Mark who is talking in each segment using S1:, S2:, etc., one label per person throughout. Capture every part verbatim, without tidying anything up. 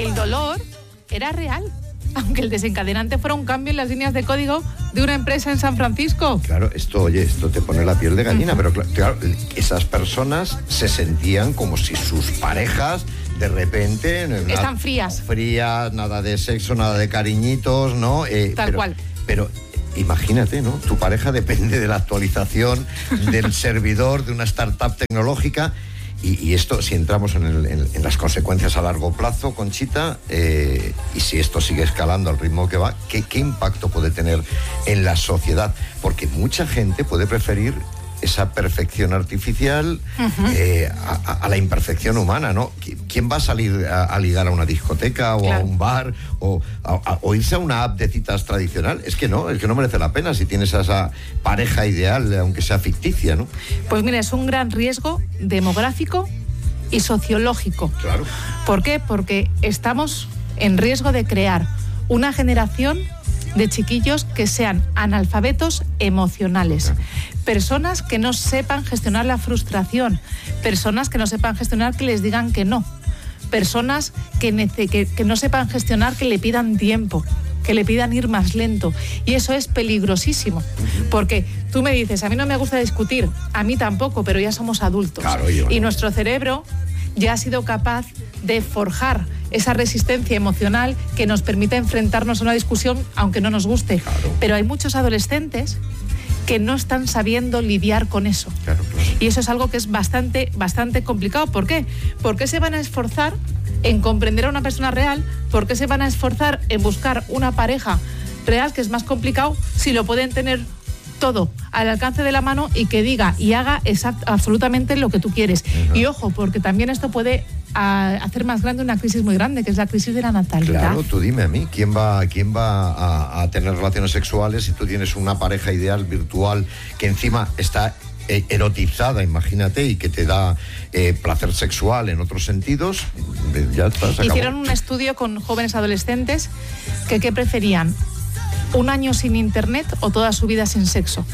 S1: el dolor era real, aunque el desencadenante fuera un cambio en las líneas de código de una empresa en San Francisco.
S2: Claro, esto, oye, esto te pone la piel de gallina, uh-huh. pero claro, esas personas se sentían como si sus parejas de repente...
S1: Están frías.
S2: Frías, nada de sexo, nada de cariñitos, ¿no? Eh,
S1: Tal
S2: pero,
S1: cual.
S2: Pero imagínate, ¿no? Tu pareja depende de la actualización del servidor de una startup tecnológica. Y, y esto, si entramos en, el, en, en las consecuencias a largo plazo, Conchita, eh, y si esto sigue escalando al ritmo que va, ¿qué, qué impacto puede tener en la sociedad? Porque mucha gente puede preferir esa perfección artificial uh-huh. eh, a, a la imperfección humana, ¿no? ¿Quién va a salir a, a ligar a una discoteca o claro. a un bar o, a, a, o irse a una app de citas tradicional? Es que no, es que no merece la pena si tienes a esa pareja ideal, aunque sea ficticia, ¿no?
S1: Pues mira, es un gran riesgo demográfico y sociológico.
S2: Claro.
S1: ¿Por qué? Porque estamos en riesgo de crear una generación de chiquillos que sean analfabetos emocionales, claro. personas que no sepan gestionar la frustración, personas que no sepan gestionar que les digan que no, personas que, nece- que, que no sepan gestionar que le pidan tiempo, que le pidan ir más lento, y eso es peligrosísimo, porque tú me dices, a mí no me gusta discutir, a mí tampoco, pero ya somos adultos,
S2: claro, yo,
S1: y
S2: no.
S1: nuestro cerebro ya ha sido capaz de forjar esa resistencia emocional que nos permite enfrentarnos a una discusión aunque no nos guste.
S2: Claro.
S1: Pero hay muchos adolescentes que no están sabiendo lidiar con eso.
S2: Claro, claro.
S1: Y eso es algo que es bastante, bastante complicado. ¿Por qué? ¿Por qué se van a esforzar en comprender a una persona real? ¿Por qué se van a esforzar en buscar una pareja real, que es más complicado, si lo pueden tener todo al alcance de la mano y que diga y haga exact, absolutamente lo que tú quieres? Uh-huh. Y ojo, porque también esto puede a hacer más grande una crisis muy grande, que es la crisis de la natalidad.
S2: Claro, tú dime a mí, ¿quién va, quién va a, a tener relaciones sexuales si tú tienes una pareja ideal virtual que encima está eh, erotizada, imagínate, y que te da eh, placer sexual en otros sentidos? Ya está, se acabó.
S1: Hicieron un estudio con jóvenes adolescentes que ¿qué preferían? ¿Un año sin internet o toda su vida sin sexo?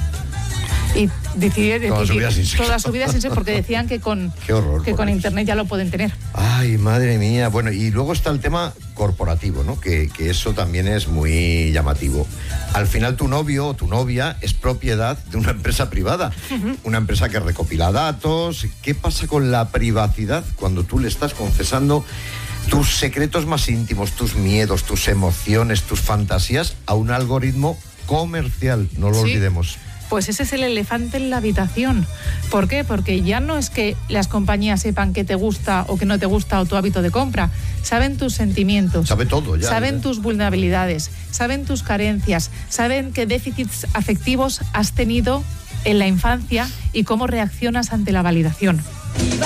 S1: Y decidieron
S2: toda su vida sin sexo.
S1: Toda su vida sin sexo, porque decían que con,
S2: Qué horror,
S1: que con internet ya lo pueden tener.
S2: Ay, madre mía. Bueno, y luego está el tema corporativo, ¿no? Que, que eso también es muy llamativo. Al final tu novio o tu novia es propiedad de una empresa privada, uh-huh. una empresa que recopila datos. ¿Qué pasa con la privacidad cuando tú le estás confesando tus secretos más íntimos, tus miedos, tus emociones, tus fantasías a un algoritmo comercial? No lo
S1: sí.
S2: olvidemos.
S1: Pues ese es el elefante en la habitación. ¿Por qué? Porque ya no es que las compañías sepan qué te gusta o qué no te gusta o tu hábito de compra. Saben tus sentimientos.
S2: Sabe todo ya.
S1: Saben
S2: ya.
S1: tus vulnerabilidades, saben tus carencias, saben qué déficits afectivos has tenido en la infancia y cómo reaccionas ante la validación.